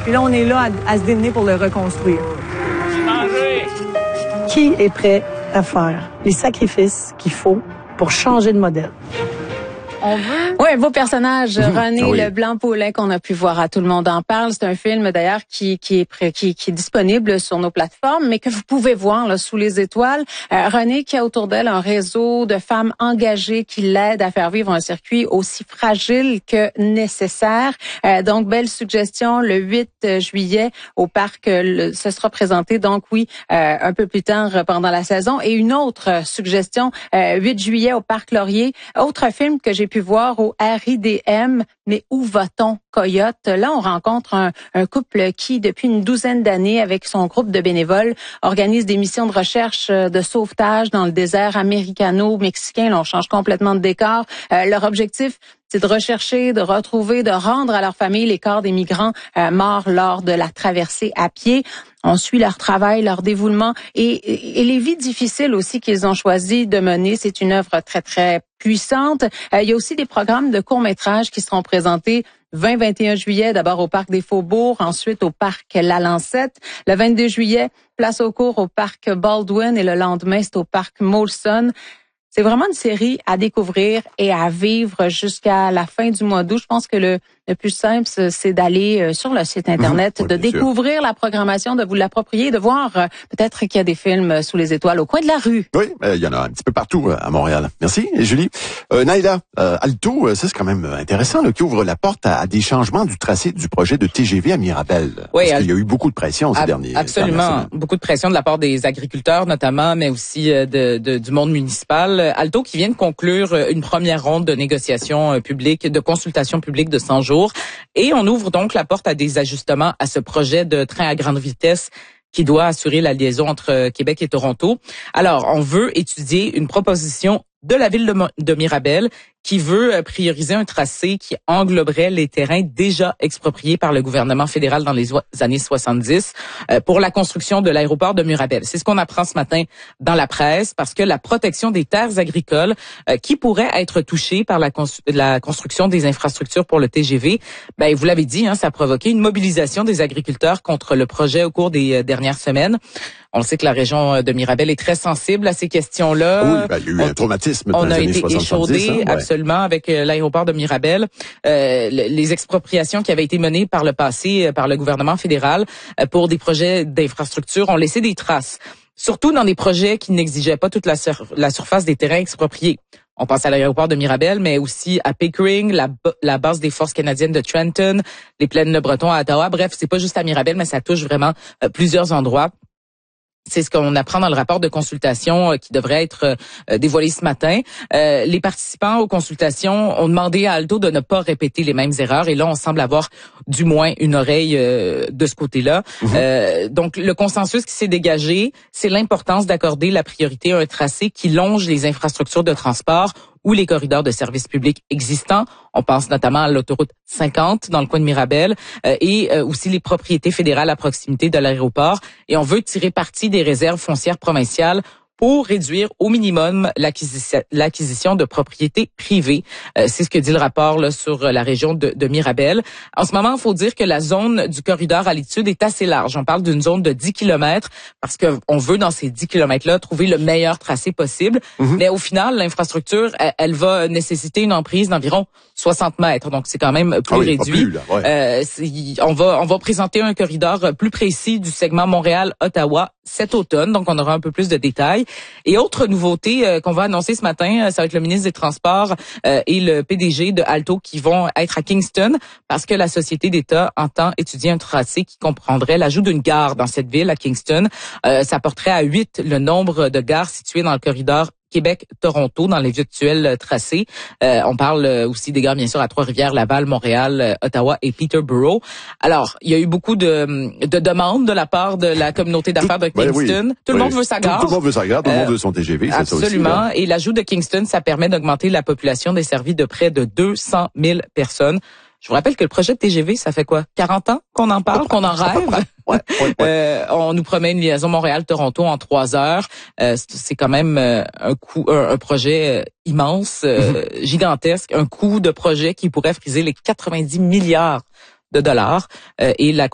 Puis là, on est là à se démener pour le reconstruire. Qui est prêt à faire les sacrifices qu'il faut pour changer de modèle? Oui, un beau personnage, René Leblanc-Paulin, qu'on a pu voir à Tout le monde en parle. C'est un film d'ailleurs qui est disponible sur nos plateformes, mais que vous pouvez voir là, sous les étoiles. René qui a autour d'elle un réseau de femmes engagées qui l'aident à faire vivre un circuit aussi fragile que nécessaire. Donc, belle suggestion, le 8 juillet au parc, ce sera présenté donc un peu plus tard pendant la saison. Et une autre suggestion, 8 juillet au parc Laurier, autre film que j'ai pu voir au RIDM, mais où va-t-on, Coyote? Là, on rencontre un couple qui, depuis une douzaine d'années, avec son groupe de bénévoles, organise des missions de recherche de sauvetage dans le désert américano-mexicain. Là, on change complètement de décor. Leur objectif, c'est de rechercher, de retrouver, de rendre à leur famille les corps des migrants morts lors de la traversée à pied. On suit leur travail, leur dévouement et les vies difficiles aussi qu'ils ont choisi de mener. C'est une œuvre très, très puissante. Il y a aussi des programmes de courts-métrages qui seront présentés 20-21 juillet, d'abord au Parc des Faubourgs, ensuite au Parc La Lancette. Le 22 juillet, place au cours au Parc Baldwin et le lendemain, c'est au Parc Molson. C'est vraiment une série à découvrir et à vivre jusqu'à la fin du mois d'août. Je pense que le plus simple, c'est d'aller sur le site Internet, de découvrir la programmation, de vous l'approprier, de voir peut-être qu'il y a des films sous les étoiles au coin de la rue. Oui, il y en a un petit peu partout à Montréal. Merci, et Julie. Naïla, Alto, ça c'est quand même intéressant, là, qui ouvre la porte à des changements du tracé du projet de TGV à Mirabel. Oui, parce qu'il y a eu beaucoup de pression ces derniers. Absolument, beaucoup de pression de la part des agriculteurs notamment, mais aussi du monde municipal. Alto qui vient de conclure une première ronde de négociations publiques, de consultations publiques de 100 jours. Et on ouvre donc la porte à des ajustements à ce projet de train à grande vitesse qui doit assurer la liaison entre Québec et Toronto. Alors, on veut étudier une proposition de la ville de Mirabel qui veut prioriser un tracé qui engloberait les terrains déjà expropriés par le gouvernement fédéral dans les années 70 pour la construction de l'aéroport de Mirabel. C'est ce qu'on apprend ce matin dans la presse parce que la protection des terres agricoles qui pourraient être touchées par la construction des infrastructures pour le TGV, ben vous l'avez dit, ça a provoqué une mobilisation des agriculteurs contre le projet au cours des dernières semaines. On le sait que la région de Mirabel est très sensible à ces questions-là. Oui, il y a eu un traumatisme dans on les a années été 70. échaudés, absolument, avec l'aéroport de Mirabel. Les expropriations qui avaient été menées par le passé par le gouvernement fédéral pour des projets d'infrastructure ont laissé des traces, surtout dans des projets qui n'exigeaient pas toute la surface des terrains expropriés. On pense à l'aéroport de Mirabel, mais aussi à Pickering, la base des forces canadiennes de Trenton, les plaines Le Breton à Ottawa. Bref, c'est pas juste à Mirabel, mais ça touche vraiment plusieurs endroits. C'est ce qu'on apprend dans le rapport de consultation qui devrait être dévoilé ce matin. Les participants aux consultations ont demandé à Alto de ne pas répéter les mêmes erreurs. Et là, on semble avoir du moins une oreille de ce côté-là. Donc, le consensus qui s'est dégagé, c'est l'importance d'accorder la priorité à un tracé qui longe les infrastructures de transport ou les corridors de services publics existants. On pense notamment à l'autoroute 50 dans le coin de Mirabel et aussi les propriétés fédérales à proximité de l'aéroport. Et on veut tirer parti des réserves foncières provinciales pour réduire au minimum l'acquisition de propriétés privées. C'est ce que dit le rapport là, sur la région de Mirabel. En ce moment, il faut dire que la zone du corridor à l'étude est assez large. On parle d'une zone de 10 km parce qu'on veut, dans ces 10 km-là, trouver le meilleur tracé possible. Mais au final, l'infrastructure, elle va nécessiter une emprise d'environ 60 mètres. Donc, c'est quand même plus réduit. On va présenter un corridor plus précis du segment Montréal-Ottawa cet automne. Donc, on aura un peu plus de détails. Et autre nouveauté qu'on va annoncer ce matin, c'est avec le ministre des Transports et le PDG de Alto qui vont être à Kingston parce que la Société d'État entend étudier un tracé qui comprendrait l'ajout d'une gare dans cette ville, à Kingston. Ça porterait à 8 le nombre de gares situées dans le corridor Québec-Toronto dans les virtuels tracés. On parle aussi des gares, bien sûr, à Trois-Rivières, Laval, Montréal, Ottawa et Peterborough. Alors, il y a eu beaucoup de demandes de la part de la communauté d'affaires de Kingston. Tout le monde veut sa gare. Tout le monde veut sa gare, tout le monde veut son TGV. Absolument. Et l'ajout de Kingston, ça permet d'augmenter la population desservie de près de 200 000 personnes. Je vous rappelle que le projet de TGV, ça fait quoi? 40 ans qu'on en parle, qu'on en rêve? On nous promet une liaison Montréal-Toronto en 3 heures. C'est quand même un projet immense, gigantesque, un coût de projet qui pourrait friser les 90 milliards de dollars. Et la